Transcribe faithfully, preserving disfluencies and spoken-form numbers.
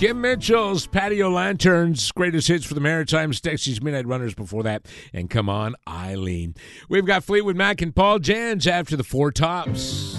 Kim Mitchell's Patio Lanterns, greatest hits for the Maritimes, Dexy's Midnight Runners before that, and Come On, Eileen. We've got Fleetwood Mac and Paul Jans after the Four Tops.